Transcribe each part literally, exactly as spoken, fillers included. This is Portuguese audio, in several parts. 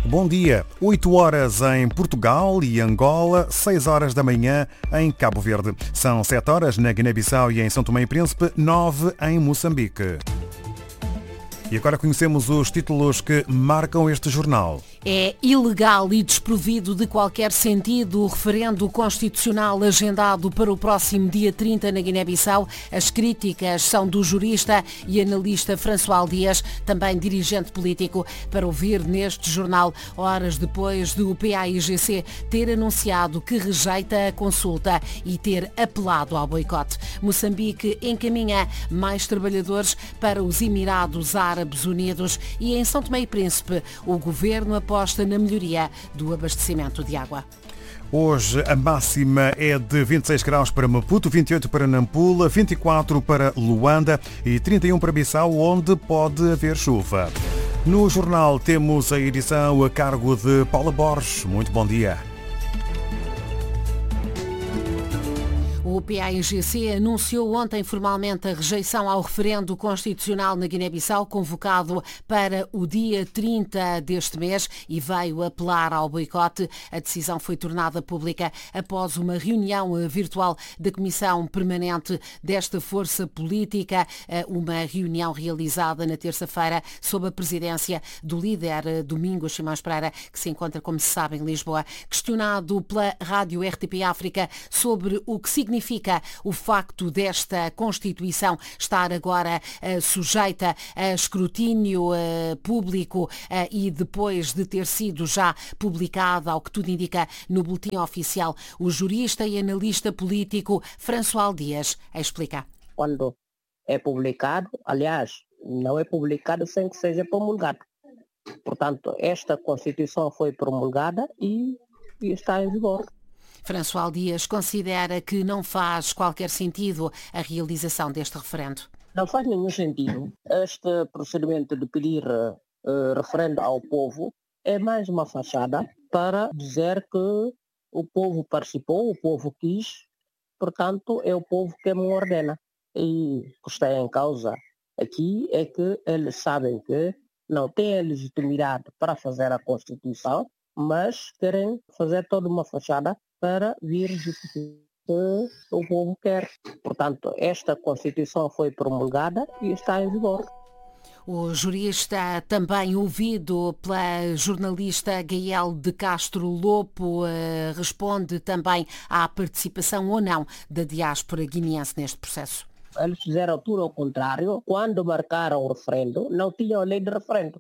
Bom dia. oito horas em Portugal e Angola, seis horas da manhã em Cabo Verde. São sete horas na Guiné-Bissau e em São Tomé e Príncipe, nove em Moçambique. E agora conhecemos os títulos que marcam este jornal. É ilegal e desprovido de qualquer sentido o referendo constitucional agendado para o próximo dia trinta na Guiné-Bissau. As críticas são do jurista e analista François Dias, também dirigente político, para ouvir neste jornal, horas depois do P A I G C ter anunciado que rejeita a consulta e ter apelado ao boicote. Moçambique encaminha mais trabalhadores para os Emirados Árabes Unidos e em São Tomé e Príncipe o governo aposta na melhoria do abastecimento de água. Hoje a máxima é de vinte e seis graus para Maputo, vinte e oito para Nampula, vinte e quatro para Luanda e trinta e um para Bissau, onde pode haver chuva. No jornal temos a edição a cargo de Paula Borges. Muito bom dia. O P A I G C anunciou ontem formalmente a rejeição ao referendo constitucional na Guiné-Bissau, convocado para o dia trinta deste mês, e veio apelar ao boicote. A decisão foi tornada pública após uma reunião virtual da Comissão Permanente desta força política, uma reunião realizada na terça-feira sob a presidência do líder Domingos Simões Pereira, que se encontra, como se sabe, em Lisboa. Questionado pela rádio R T P África sobre o que significa Significa o facto desta Constituição estar agora uh, sujeita a escrutínio uh, público uh, e depois de ter sido já publicada, ao que tudo indica, no Boletim Oficial, o jurista e analista político François Dias explica. Quando é publicado, aliás, não é publicado sem que seja promulgado. Portanto, esta Constituição foi promulgada e, e está em vigor. François Dias considera que não faz qualquer sentido a realização deste referendo. Não faz nenhum sentido. Este procedimento de pedir uh, referendo ao povo é mais uma fachada para dizer que o povo participou, o povo quis, portanto é o povo que me ordena. E o que está em causa aqui é que eles sabem que não têm a legitimidade para fazer a Constituição, mas querem fazer toda uma fachada para vir justificar que o povo quer. Portanto, esta Constituição foi promulgada e está em vigor. O jurista, também ouvido pela jornalista Gael de Castro Lopo, responde também à participação ou não da diáspora guineense neste processo. Eles fizeram tudo ao contrário. Quando marcaram o referendo, não tinham lei de referendo.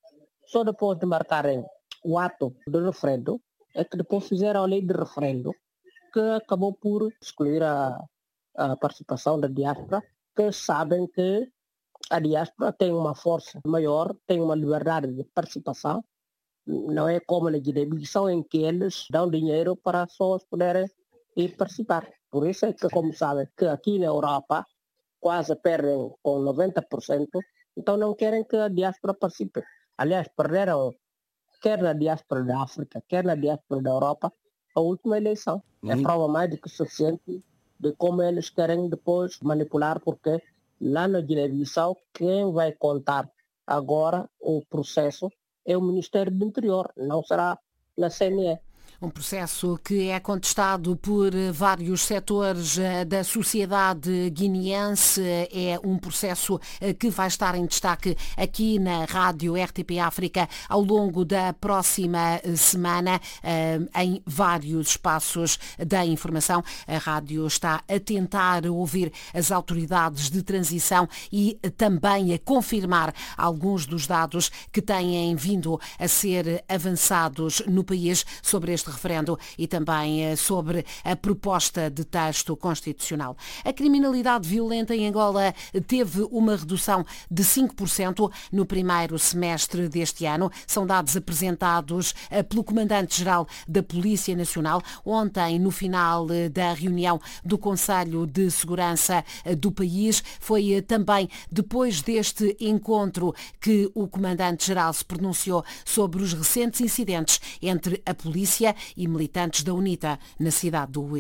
Só depois de marcarem o ato do referendo, é que depois fizeram a lei de referendo, que acabou por excluir a, a participação da diáspora, que sabem que a diáspora tem uma força maior, tem uma liberdade de participação. Não é como na Guiné-Bissau, em que eles dão dinheiro para as pessoas poderem ir participar. Por isso é que, como sabem, que aqui na Europa quase perdem com noventa por cento, então não querem que a diáspora participe. Aliás, perderam quer na diáspora da África, quer na diáspora da Europa, a última eleição. Uhum. É prova mais do que suficiente de como eles querem depois manipular, porque lá na Guiné-Bissau, quem vai contar agora o processo é o Ministério do Interior, não será na C N E. Um processo que é contestado por vários setores da sociedade guineense. É um processo que vai estar em destaque aqui na rádio R T P África ao longo da próxima semana, em vários espaços da informação. A rádio está a tentar ouvir as autoridades de transição e também a confirmar alguns dos dados que têm vindo a ser avançados no país sobre este referendo e também sobre a proposta de texto constitucional. A criminalidade violenta em Angola teve uma redução de cinco por cento no primeiro semestre deste ano. São dados apresentados pelo Comandante-Geral da Polícia Nacional ontem, no final da reunião do Conselho de Segurança do país. Foi também depois deste encontro que o Comandante-Geral se pronunciou sobre os recentes incidentes entre a polícia e militantes da UNITA na cidade do Luís.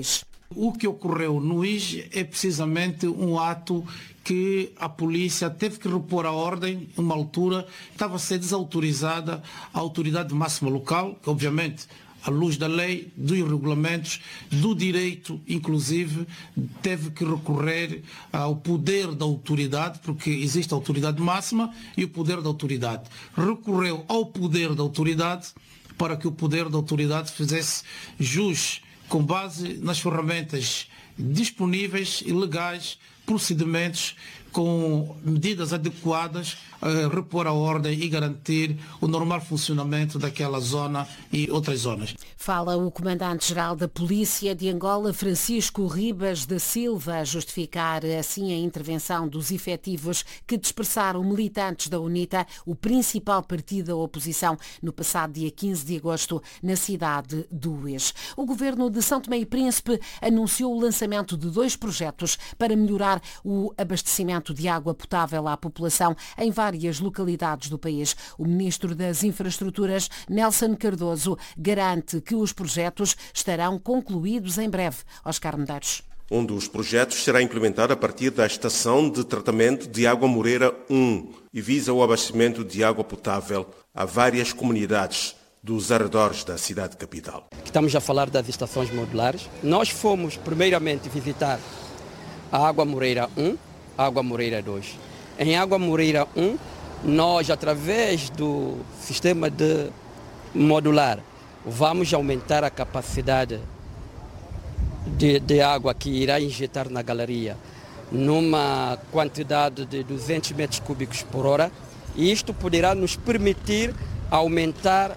O que ocorreu no I J é precisamente um ato que a polícia teve que repor a ordem, uma altura estava a ser desautorizada a autoridade máxima local, que obviamente, à luz da lei, dos regulamentos, do direito, inclusive, teve que recorrer ao poder da autoridade, porque existe a autoridade máxima e o poder da autoridade. Recorreu ao poder da autoridade para que o poder da autoridade fizesse jus com base nas ferramentas disponíveis e legais, procedimentos com medidas adequadas, uh, repor a ordem e garantir o normal funcionamento daquela zona e outras zonas. Fala o comandante-geral da Polícia de Angola, Francisco Ribas da Silva, a justificar assim a intervenção dos efetivos que dispersaram militantes da UNITA, o principal partido da oposição, no passado dia quinze de agosto, na cidade do Ués. O governo de São Tomé e Príncipe anunciou o lançamento de dois projetos para melhorar o abastecimento de água potável à população em várias localidades do país. O ministro das Infraestruturas, Nelson Cardoso, garante que os projetos estarão concluídos em breve. Oscar Medeiros. Um dos projetos será implementado a partir da estação de tratamento de água Moreira um e visa o abastecimento de água potável a várias comunidades dos arredores da cidade capital. Estamos a falar das estações modulares. Nós fomos primeiramente visitar a Água Moreira um, Água Moreira dois. Em Água Moreira um, nós, através do sistema de modular, vamos aumentar a capacidade de, de água que irá injetar na galeria numa quantidade de duzentos metros cúbicos por hora, e isto poderá nos permitir aumentar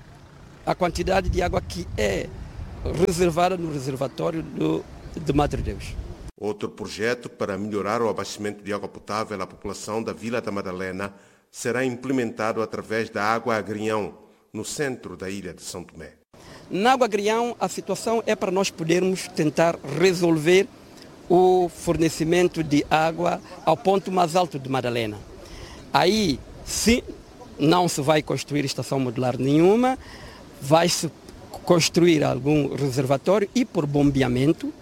a quantidade de água que é reservada no reservatório do, de Madre Deus. Outro projeto para melhorar o abastecimento de água potável à população da Vila da Madalena será implementado através da Água Agrião, no centro da ilha de São Tomé. Na Água Agrião, a situação é para nós podermos tentar resolver o fornecimento de água ao ponto mais alto de Madalena. Aí, sim, não se vai construir estação modular nenhuma, vai-se construir algum reservatório e, por bombeamento,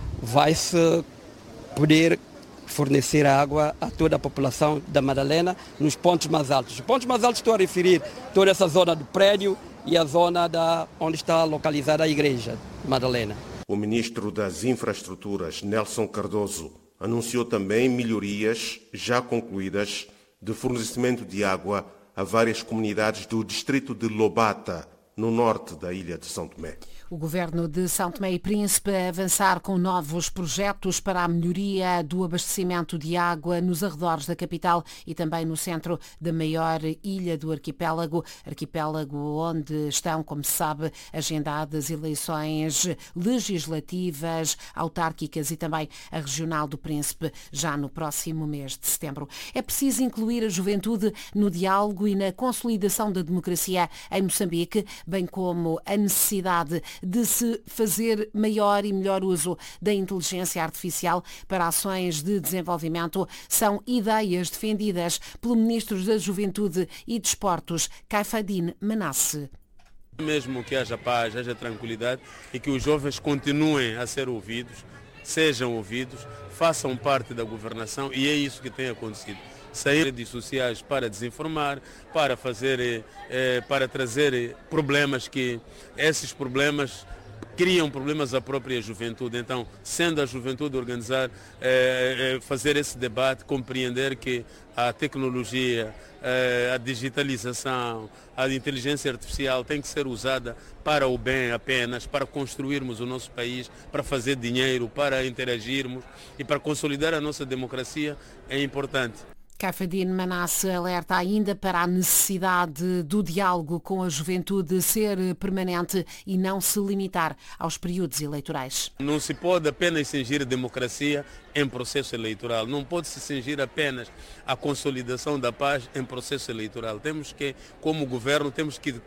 vai-se poder fornecer água a toda a população da Madalena nos pontos mais altos. Os pontos mais altos estou a referir toda essa zona do prédio e a zona da, onde está localizada a igreja de Madalena. O ministro das Infraestruturas, Nelson Cardoso, anunciou também melhorias já concluídas de fornecimento de água a várias comunidades do distrito de Lobata, no norte da ilha de São Tomé. O governo de São Tomé e Príncipe a avançar com novos projetos para a melhoria do abastecimento de água nos arredores da capital e também no centro da maior ilha do arquipélago, arquipélago onde estão, como se sabe, agendadas eleições legislativas, autárquicas e também a regional do Príncipe já no próximo mês de setembro. É preciso incluir a juventude no diálogo e na consolidação da democracia em Moçambique, bem como a necessidade de se fazer maior e melhor uso da inteligência artificial para ações de desenvolvimento, são ideias defendidas pelo Ministro da Juventude e Desportos, Caifadine Manasse. Mesmo que haja paz, haja tranquilidade e que os jovens continuem a ser ouvidos, sejam ouvidos, façam parte da governação, e é isso que tem acontecido. Sair de redes sociais para desinformar, para fazer, eh, para trazer problemas que esses problemas criam problemas à própria juventude. Então, sendo a juventude organizar, eh, fazer esse debate, compreender que a tecnologia, eh, a digitalização, a inteligência artificial tem que ser usada para o bem apenas, para construirmos o nosso país, para fazer dinheiro, para interagirmos e para consolidar a nossa democracia, é importante. Caifadine Manasse alerta ainda para a necessidade do diálogo com a juventude ser permanente e não se limitar aos períodos eleitorais. Não se pode apenas cingir a democracia em processo eleitoral, não pode se cingir apenas a consolidação da paz em processo eleitoral. Temos que, como governo, temos que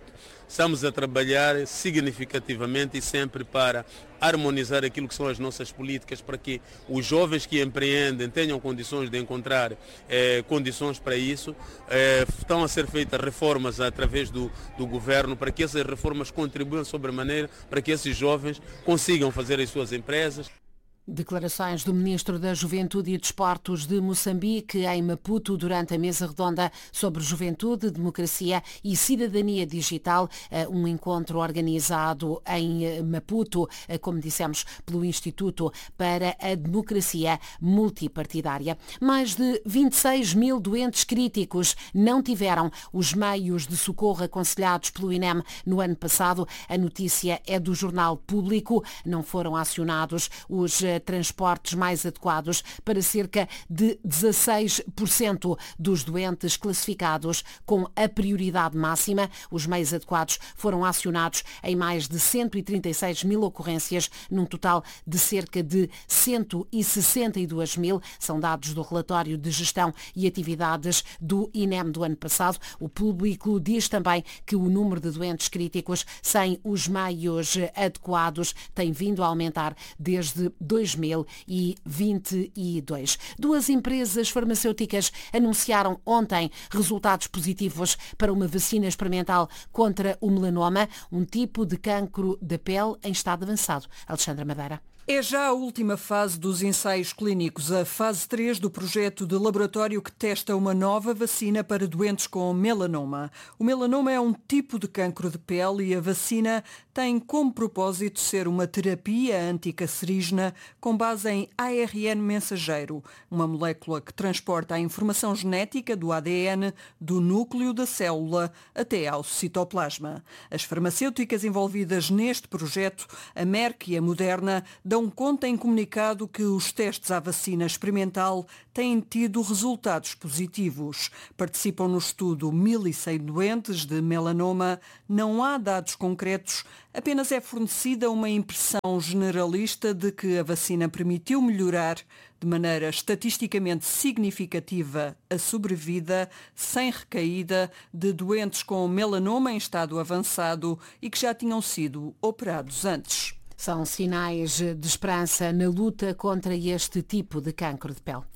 estamos a trabalhar significativamente e sempre para harmonizar aquilo que são as nossas políticas para que os jovens que empreendem tenham condições de encontrar eh, condições para isso. Eh, estão a ser feitas reformas através do, do governo para que essas reformas contribuam sobremaneira para que esses jovens consigam fazer as suas empresas. Declarações do Ministro da Juventude e Desportos de Moçambique em Maputo durante a mesa redonda sobre juventude, democracia e cidadania digital, um encontro organizado em Maputo, como dissemos, pelo Instituto para a Democracia Multipartidária. Mais de vinte e seis mil doentes críticos não tiveram os meios de socorro aconselhados pelo I N E M no ano passado. A notícia é do Jornal Público. Não foram acionados os transportes mais adequados para cerca de dezasseis por cento dos doentes classificados com a prioridade máxima. Os meios adequados foram acionados em mais de cento e trinta e seis mil ocorrências, num total de cerca de cento e sessenta e dois mil. São dados do relatório de gestão e atividades do I N E M do ano passado. O Público diz também que o número de doentes críticos sem os meios adequados tem vindo a aumentar desde dois mil e vinte e dois. Duas empresas farmacêuticas anunciaram ontem resultados positivos para uma vacina experimental contra o melanoma, um tipo de cancro da pele em estado avançado. Alexandra Madeira. É já a última fase dos ensaios clínicos, a fase três do projeto de laboratório que testa uma nova vacina para doentes com melanoma. O melanoma é um tipo de cancro de pele e a vacina tem como propósito ser uma terapia anticancerígena com base em A R N mensageiro, uma molécula que transporta a informação genética do A D N do núcleo da célula até ao citoplasma. As farmacêuticas envolvidas neste projeto, a Merck e a Moderna, dão conta em comunicado que os testes à vacina experimental têm tido resultados positivos. Participam no estudo mil e cem doentes de melanoma. Não há dados concretos, apenas é fornecida uma impressão generalista de que a vacina permitiu melhorar de maneira estatisticamente significativa a sobrevida sem recaída de doentes com melanoma em estado avançado e que já tinham sido operados antes. São sinais de esperança na luta contra este tipo de cancro de pele.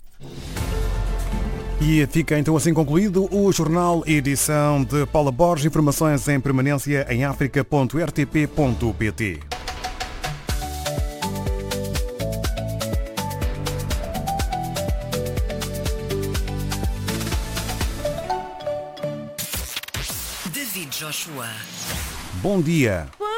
E fica então assim concluído o jornal edição de Paula Borges. Informações em permanência em africa ponto r t p ponto p t. David Joshua. Bom dia.